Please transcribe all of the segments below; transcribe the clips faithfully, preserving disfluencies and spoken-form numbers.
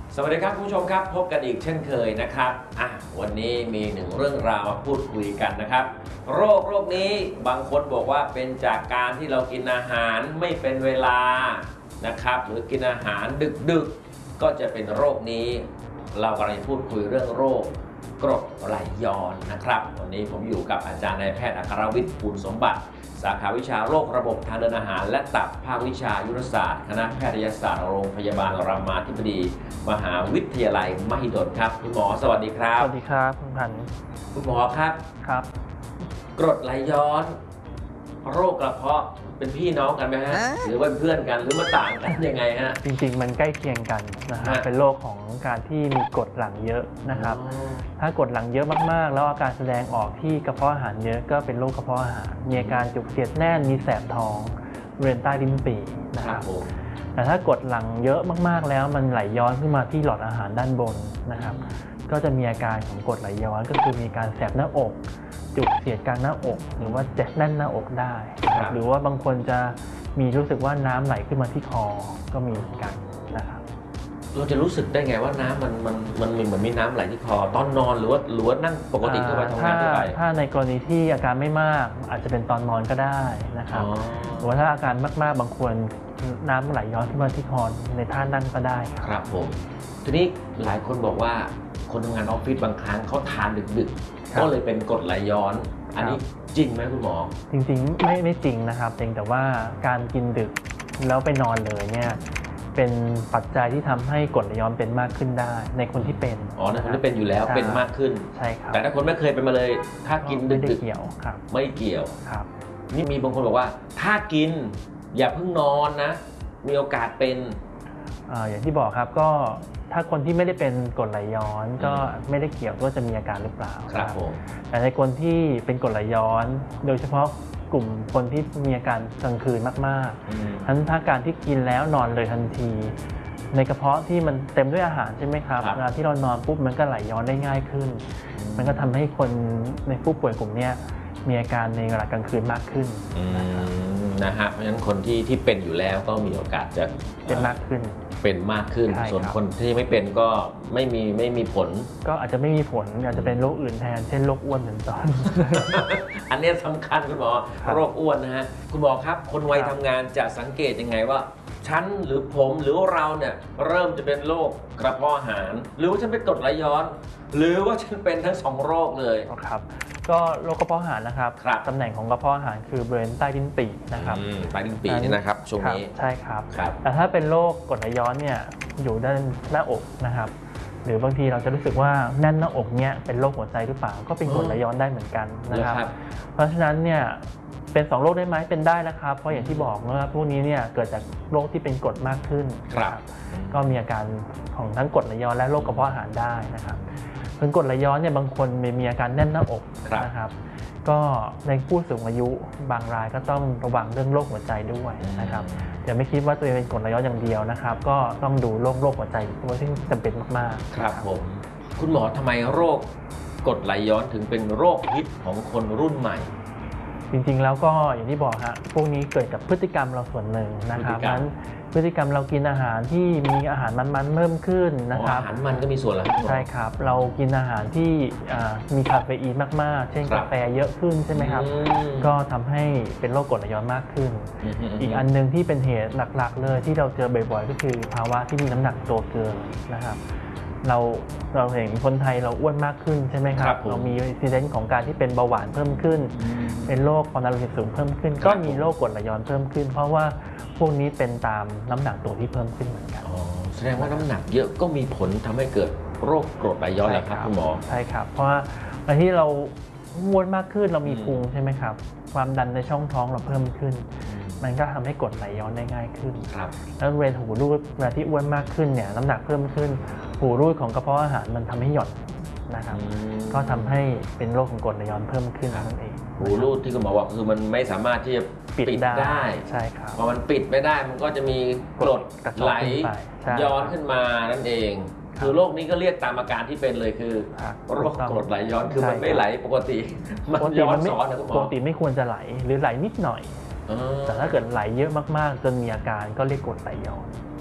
สวัสดีครับคุณผู้ชมครับพบกันอีกเช่นเคยนะครับอ่ะวันนี้มีหนึ่งเรื่องราวมาพูดคุยกันนะครับโรคโรคนี้บางคนบอกว่าเป็นจากการที่เรากินอาหารไม่เป็นเวลานะครับหรือกินอาหารดึกๆก็จะเป็นโรคนี้เรากำลังจะพูดคุยเรื่องโรคกรดไหลย้อนนะครับวันนี้ผมอยู่กับอาจารย์นายแพทย์อัครวิทย์ภูลสมบัติสาขาวิชาโรคระบบทางเดินอาหารและตับภาควิชายุรศาสตร์คณะแพทยศาสตร์โรงพยาบาลรามาธิบดีมหาวิทยาลัยมหิดลครับคุณหมอสวัสดีครับสวัสดีครับคุณพันธ์คุณหมอครับครับกรดไหลย้อนโรคกระเพาะเป็นพี่น้องกันไหมฮะหรือว่าเพื่อนกันหรือมาต่างกันยังไงฮะจริงๆมันใกล้เคียงกันนะฮะเป็นโรคของการที่มีกรดหลั่งเยอะนะครับถ้ากรดหลั่งเยอะมากๆแล้วอาการแสดงออกที่กระเพาะอาหารเยอะก็เป็นโรคกระเพาะอาหารมีอาการจุกเสียดแน่นมีแสบท้องบริเวณใต้ลิ้นปี่นะครับแต่ถ้ากรดหลั่งเยอะมากๆแล้วมันไหลย้อนขึ้นมาที่หลอดอาหารด้านบนนะครับก็จะมีอาการของกรดไหลย้อนก็คือมีการแสบหน้าอกจุกเสียดกลางหน้าอกหรือว่าเจ็บแน่นหน้าอกได้หรือว่าบางคนจะมีรู้สึกว่าน้ำไหลขึ้นมาที่คอก็มีเหมือนกันนะครับเราจะรู้สึกได้ไงว่าน้ำมันมันมันมีเหมือนมีน้ำไหลที่คอตอนนอนหรือว่าหรือว่านั่งปกติทั่วไปทำงานทั่วไปถ้าในกรณีที่อาการไม่มากอาจจะเป็นตอนนอนก็ได้นะครับหรือว่าถ้าอาการมากๆบางคนน้ำไหลย้อนขึ้นมาที่คอในท่านั่งก็ได้ครับผมทีนี้หลายคนบอกว่าคนทำงานออฟฟิศบางครั้งเขาทานดึกๆก็เลยเป็นกรดไหลย้อนอันนี้จริงไหมคุณหมอจริงๆไม่ไม่จริงนะครับเพียงแต่ว่าการกินดึกแล้วไปนอนเลยเนี่ยเป็นปัจจัยที่ทำให้กรดไหลย้อนเป็นมากขึ้นได้ในคนที่เป็นอ๋อในคนที่เป็นอยู่แล้วเป็นมากขึ้นใช่ครับแต่ถ้าคนไม่เคยเป็นมาเลยถ้ากินดึกๆไม่เกี่ยวครับไม่เกี่ยวครับนี่มีบางคนบอกว่าถ้ากินอย่าเพิ่งนอนนะมีโอกาสเป็นอย่างที่บอกครับก็ถ้าคนที่ไม่ได้เป็นกรดไหลย้อนก็ไม่ได้เกี่ยวว่าจะมีอาการหรือเปล่าครับผมแต่ในคนที่เป็นกรดไหลย้อนโดยเฉพาะกลุ่มคนที่มีอาการกลางคืนมากๆทั้นถ้าการที่กินแล้วนอนเลยทันทีในกระเพาะที่มันเต็มด้วยอาหารใช่ไหมครับเวลาที่เรานอนปุ๊บมันก็ไหลย้อนได้ง่ายขึ้นมันก็ทำให้คนในผู้ป่วยกลุ่มนี้มีอาการในเวลากลางคืนมากขึ้นนะฮะเพราะฉะนั้นคนที่ที่เป็นอยู่แล้วก็มีโอกาสจะเป็นมากขึ้นเป็นมากขึ้นส่วนคนที่ไม่เป็นก็ไม่มีไม่มีผลก็อาจจะไม่มีผลอาจจะเป็นโรคอื่นแทนเช่นโรคอ้วนเป็นต้นอันนี้สำคัญคุณหมอโรคอ้วนนะฮะคุณหมอครับคนวัยทำงานจะสังเกตยังไงว่าฉันหรือผมหรือเราเนี่ยเริ่มจะเป็นโรคกระเพาะอาหารหรือว่าฉันเป็นกรดไหลย้อนหรือว่าฉันเป็นทั้งสองโรคเลยครับก็โรคกระเพาะอาหารนะครับตำแหน่งของกระเพาะอาหารคือบริเวณใต้ลิ้นปี่นะครับใต้ลิ้นปี่นี่นะครับช่วงนี้ใช่ครับแต่ถ้าเป็นโรคกรดไหลย้อนเนี่ยอยู่ด้านหน้าอกนะครับหรือบางทีเราจะรู้สึกว่าแน่นหน้าอกเนี่ยเป็นโรคหัวใจหรือเปล่าก็เป็นกรดไหลย้อนได้เหมือนกันนะครับเพราะฉะนั้นเนี่ยเป็นสองโรคได้ไหมเป็นได้นะครับเพราะอย่างที่บอกว่าพวกนี้เนี่ยเกิดจากโรคที่เป็นกรดมากขึ้นก็มีอาการของทั้งกรดไหลย้อนและโรคกระเพาะอาหารได้นะครับส่วนกรดไหลย้อนเนี่ยบางคนมีอาการแน่นหน้าอกนะครับก็ในผู้สูงอายุบางรายก็ต้องระวังเรื่องโรคหัวใจด้วยนะครับอย่าไม่คิดว่าตัวเองเป็นกรดไหลย้อนอย่างเดียวนะครับก็ต้องดูโรคโรคหัวใจด้วยซึ่งจำเป็นมากๆครับผมคุณหมอทำไมโรคกรดไหลย้อนถึงเป็นโรคฮิตของคนรุ่นใหม่จริงๆแล้วก็อย่างที่บอกฮะพวกนี้เกิดจากพฤติกรรมเราส่วนหนึ่งนะครับนั้นพฤติกรรมเรากินอาหารที่มีอาหารมันๆเพิ่มขึ้นนะครับอาหารมันก็มีส่วนแล้วใช่ครับเรากินอาหารที่มีคาเฟอีนมากๆเช่นกาแฟเยอะขึ้นใช่ไหมครับก็ทำให้เป็นโรคกรดไหลย้อนมากขึ้นอีกอันนึงที่เป็นเหตุหลักๆเลยที่เราเจอบ่อยๆก็คือภาวะที่มีน้ำหนักตัวเกินนะครับเราเราเห็นคนไทยเราอ้วนมากขึ้นใช่ไหมครับเรามีอินซิเดนต์ของการที่เป็นเบาหวานเพิ่มขึ้นเป็นโรคความดันโลหิตสูงเพิ่มขึ้นก็มีโรคกรดไหลย้อนเพิ่มขึ้นเพราะว่าพวกนี้เป็นตามน้ำหนักตัวที่เพิ่มขึ้นเหมือนกันแสดงว่าน้ำหนักเยอะก็มีผลทำให้เกิดโรคกรดไหลย้อนแหละครับคุณหมอใช่ครับเพราะว่าตอนที่เราอ้วนมากขึ้นเรามีพุงใช่ไหมครับความดันในช่องท้องเราเพิ่มขึ้นมันก็ทำให้กรดไหลย้อนได้ง่ายขึ้นแล้วบริเวณหูรูดเวลาที่อ้วนมากขึ้นเนี่ยน้ำหนักเพิ่มขึ้นหูรูดของกระเพาะอาหารมันทำให้หย่อนนะครับก็ทำให้เป็นโรคของกรดไหลย้อนเพิ่มขึ้นนั่นเองหูรูดที่คุณหมอบอกคือมันไม่สามารถที่จะปิดได้ใช่ครับพอมันปิดไม่ได้มันก็จะมีกรดไหลย้อนขึ้นมานั่นเองคือโรคนี้ก็เรียกตามอาการที่เป็นเลยคือโรคกรดไหลย้อนคือมันไม่ไหลปกติมันย้อนซ้อนนะคุณหมอปกติไม่ควรจะไหลหรือไหลนิดหน่อยแต่ถ้าเกิดไหลเยอะมากๆจนมีอาการก็เรียกกรดไหลย้อน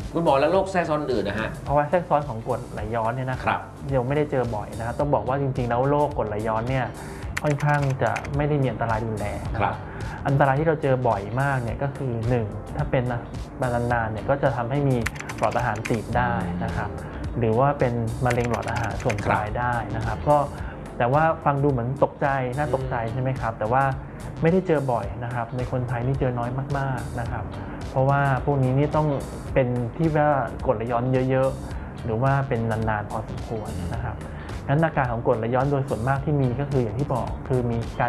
คุณหมอแล้วโรคแทรกซ้อนอื่นนะฮะภาวะแทรกซ้อนของกรดไหลย้อนเนี่ยนะครับยังไม่ได้เจอบ่อยนะครับต้องบอกว่าจริงๆแล้วโรคกรดไหลย้อนเนี่ยค่อนข้างจะไม่ได้มีอันตรายรุนแรงครับอันตรายที่เราเจอบ่อยมากเนี่ยก็คือหนึ่งถ้าเป็นนานๆเนี่ยก็จะทำให้มีหลอดอาหารตีบได้นะครับหรือว่าเป็นมะเร็งหลอดอาหารส่วนปลายได้นะครับก็แต่ว่าฟังดูเหมือนตกใจน่าตกใจใช่ไหมครับแต่ว่าไม่ได้เจอบ่อยนะครับในคนไทยนี่เจอน้อยมากๆนะครับเพราะว่าพวกนี้นี่ต้องเป็นที่ว่ากรดไหลย้อนเยอะๆหรือว่าเป็นนานๆพอสมควรนะครับงั้นอาการของกรดไหลย้อนโดยส่วนมากที่มีก็คืออย่างที่บอกคือมีการ